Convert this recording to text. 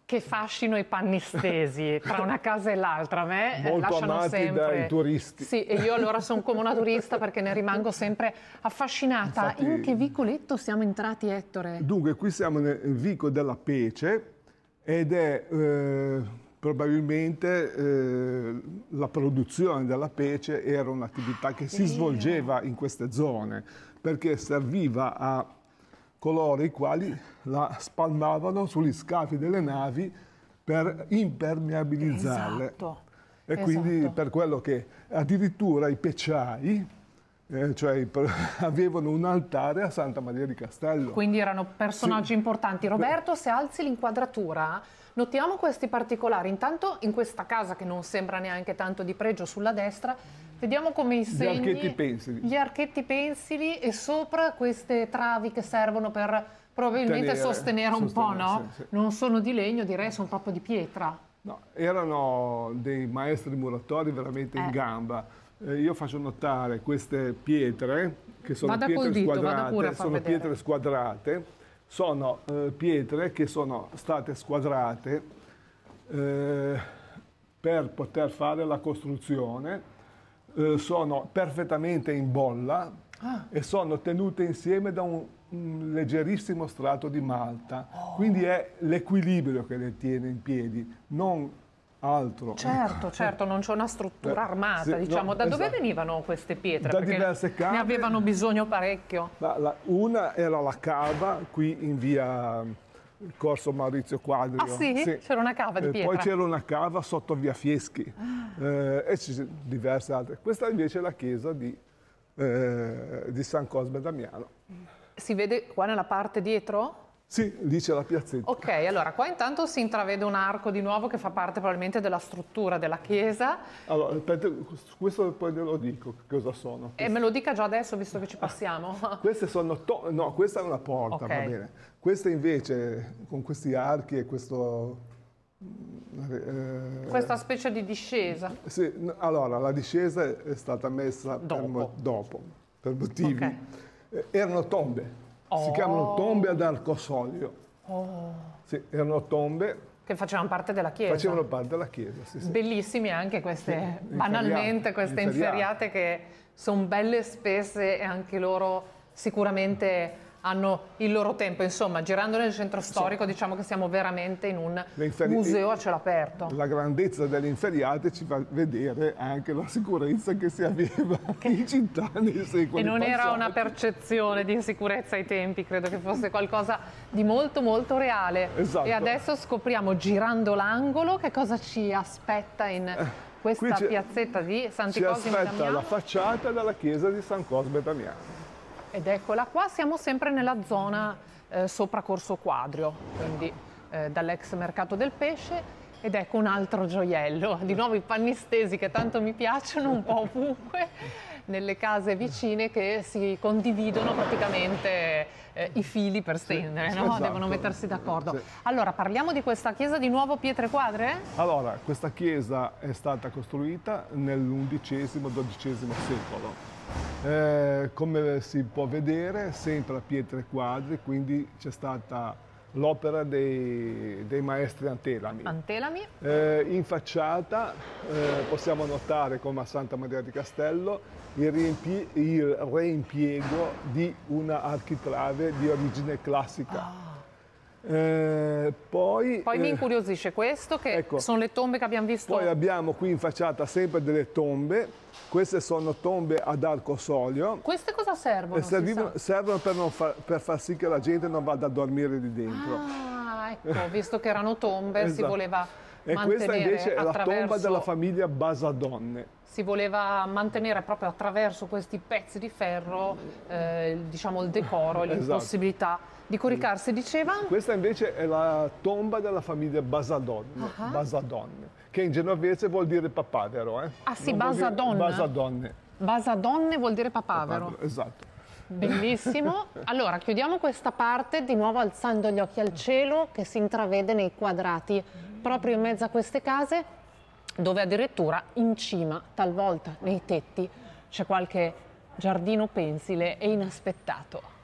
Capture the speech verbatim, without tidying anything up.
Che fascino i panni stesi tra una casa e l'altra, a me molto lasciano amati sempre... dai turisti. Sì, e io allora sono come una turista perché ne rimango sempre affascinata. Infatti, in che vicoletto siamo entrati, Ettore? Dunque, qui siamo nel Vico della Pece ed è eh, probabilmente eh, la produzione della pece era un'attività che si svolgeva in queste zone perché serviva a coloro i quali la spalmavano sugli scafi delle navi per impermeabilizzarle. Esatto. E esatto. quindi per quello che addirittura i pecciai eh, cioè, avevano un altare a Santa Maria di Castello. Quindi erano personaggi sì. importanti. Roberto, se alzi l'inquadratura, notiamo questi particolari. Intanto in questa casa, che non sembra neanche tanto di pregio, sulla destra, vediamo come i segni, gli archetti pensili. Gli archetti pensili e sopra queste travi che servono per probabilmente Tenere, sostenere un po', no? Sì, sì. Non sono di legno, direi sono proprio di pietra. No, erano dei maestri muratori veramente in eh. gamba. Eh, io faccio notare queste pietre, che sono vada pietre col dito, squadrate, vada pure a far sono vedere. pietre squadrate, sono eh, pietre che sono state squadrate eh, per poter fare la costruzione, eh, sono perfettamente in bolla ah. e sono tenute insieme da un, un leggerissimo strato di malta, oh. quindi è l'equilibrio che le tiene in piedi, non altro. Certo, certo, non c'è una struttura armata, sì, diciamo. no, da dove esatto. venivano queste pietre? Da Perché diverse cave. Ne avevano bisogno parecchio. La, una era la cava qui in via Corso Maurizio Quadrio. Ah sì? sì. C'era una cava di pietra? Eh, poi c'era una cava sotto via Fieschi ah. eh, e ci sono diverse altre. Questa invece è la chiesa di, eh, di San Cosme Damiano. Si vede qua nella parte dietro? Sì, lì c'è la piazzetta. Ok, allora qua intanto si intravede un arco di nuovo che fa parte probabilmente della struttura della chiesa. Allora, aspetta, questo poi te lo dico, cosa sono. E me lo dica già adesso, visto che ci passiamo. Queste sono, to- no, questa è una porta, okay. va bene. Queste invece, con questi archi e questo... Eh, Questa specie di discesa. Sì, allora, la discesa è stata messa dopo, per, mo- dopo, per motivi... Okay. Eh, erano tombe. Oh. Si chiamano tombe ad arcosolio. Oh. Sì, erano tombe che facevano parte della chiesa. Facevano parte della chiesa, sì, sì. Bellissime anche queste, sì, banalmente, queste inferiate, inferiate che sono belle spesse e anche loro sicuramente hanno il loro tempo. Insomma, girando nel centro storico, sì. diciamo che siamo veramente in un museo a cielo aperto. La grandezza delle inferiate ci fa vedere anche la sicurezza che si aveva che... in città nei secoli E non passati. era una percezione di insicurezza ai tempi, credo che fosse qualcosa di molto molto reale. Esatto. E adesso scopriamo, girando l'angolo, che cosa ci aspetta in questa piazzetta di Santi Cosme Damiano. Ci aspetta la facciata della chiesa di San Cosme Damiano. Ed eccola qua, siamo sempre nella zona eh, sopra Corso Quadrio, quindi eh, dall'ex mercato del pesce, ed ecco un altro gioiello, di nuovo i panni stesi che tanto mi piacciono un po' ovunque, nelle case vicine che si condividono praticamente eh, i fili per stendere, sì, no? Esatto. Devono mettersi d'accordo. Sì. Allora, parliamo di questa chiesa di nuovo pietre quadre? Allora, questa chiesa è stata costruita nell'undicesimo dodicesimo secolo. Eh, come si può vedere, sempre a pietre quadre, quindi c'è stata l'opera dei, dei maestri Antelami. Antelami. Eh, in facciata eh, possiamo notare, come a Santa Maria di Castello, il, riempie- il reimpiego di una architrave di origine classica. Oh. Eh, poi poi mi eh, incuriosisce questo, che ecco, sono le tombe che abbiamo visto. Poi abbiamo qui in facciata sempre delle tombe. Queste sono tombe ad arcosolio. Queste cosa servono? Servivano, servono per, non far, per far sì che la gente non vada a dormire lì dentro. Ah, ecco, visto che erano tombe, esatto. si voleva e mantenere questa invece è attraverso... la tomba della famiglia Basadonne. Si voleva mantenere proprio attraverso questi pezzi di ferro, eh, diciamo, il decoro e l'impossibilità esatto. di coricarsi, diceva? Questa invece è la tomba della famiglia Basadonne, uh-huh. Basadonne, che in genovese vuol dire papavero. Eh? Ah sì, Basadonne? Basadonne. Basadonne vuol dire papavero. papavero esatto. Bellissimo. Allora, chiudiamo questa parte di nuovo alzando gli occhi al cielo che si intravede nei quadrati, proprio in mezzo a queste case, dove addirittura in cima, talvolta nei tetti, c'è qualche giardino pensile e inaspettato.